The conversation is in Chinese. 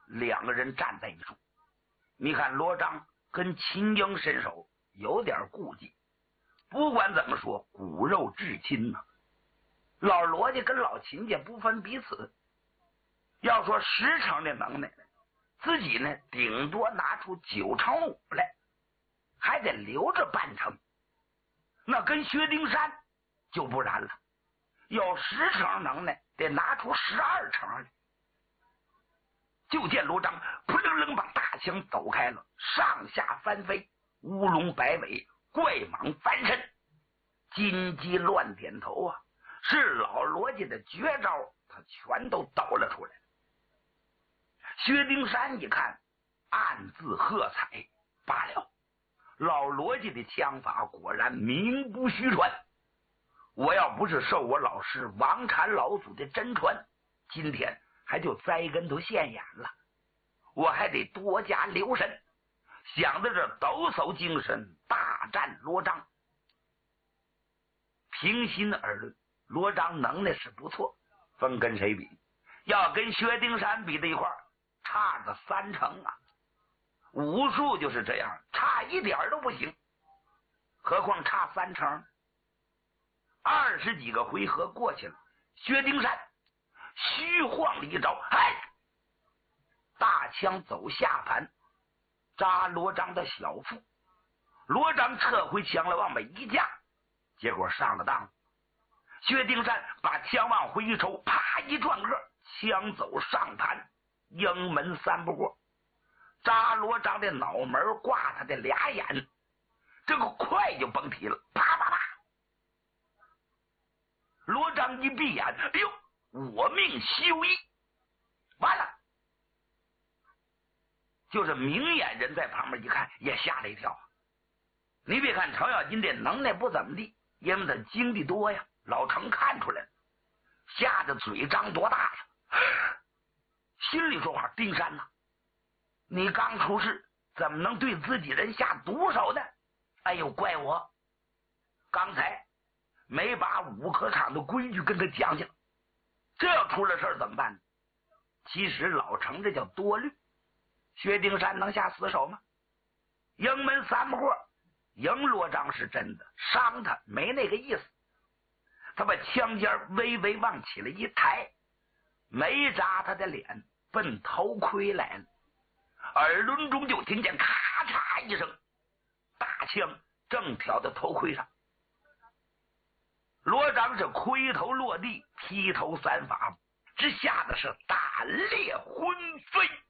两个人站在一处。你看罗章跟秦英身手有点顾忌，不管怎么说骨肉至亲呢。老罗家跟老秦家不分彼此，要说10成的能耐，自己呢顶多拿出9成5来，还得留着半成。那跟薛丁山就不然了，有10成能耐得拿出12成来。就见罗章扑棱棱把大枪抖开了，上下翻飞，乌龙摆尾，怪蟒翻身，金鸡乱点头啊！是老罗家的绝招，他全都抖了出来。薛丁山一看，暗自喝彩，罢了，老罗家的枪法果然名不虚传。我要不是受我老师王禅老祖的真传，今天还就栽跟头现眼了。我还得多加留神，想到这抖擞精神大战罗章。平心而论，罗章能耐是不错，分跟谁比？要跟薛丁山比在一块儿，差个3成啊！武术就是这样，差一点都不行，何况差3成。20几个回合过去了，薛丁山虚晃了一招，大枪走下盘，扎罗章的小腹。罗章撤回枪来，往北一架，结果上了当。薛丁山把枪往回一抽，啪一转个，枪走上盘，营门3不过，扎罗章的脑门，挂他的俩眼，这个快就甭提了，啪啪啪！罗章一闭眼，哎呦，我命休矣！完了，就是明眼人在旁边一看，也吓了一跳。你别看程咬金这能耐不怎么地，因为他经历多呀。老程看出来了，吓得嘴张多大呀！心里说话：丁山呐，你刚出事，怎么能对自己人下毒手呢？哎呦，怪我刚才没把武科场的规矩跟他讲讲，这要出了事怎么办呢？其实老程这叫多虑，薛丁山能下死手吗？营门3不过，赢罗章是真的，伤他没那个意思。他把枪尖微微往起了一抬，没扎他的脸，奔头盔来了。耳轮中就听见咔嚓一声，大枪正挑到头盔上。罗章是盔头落地，劈头3法，只吓得是胆裂魂飞。